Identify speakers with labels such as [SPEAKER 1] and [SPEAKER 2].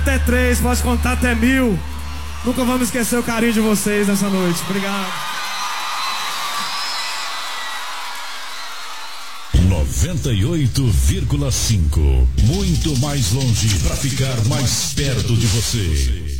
[SPEAKER 1] Até 3, pode contar até 1000. Nunca vamos esquecer o carinho de vocês nessa noite. Obrigado.
[SPEAKER 2] 98,5. Muito mais longe para ficar mais perto de você.